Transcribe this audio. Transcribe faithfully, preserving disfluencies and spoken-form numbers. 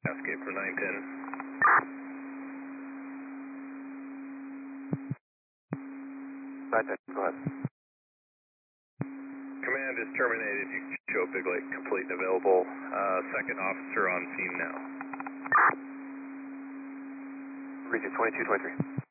Escape from nine ten. nine ten, go ahead. Command is terminated. You can show Big Lake complete and available. Uh, second officer on scene now. Region twenty-two twenty-three.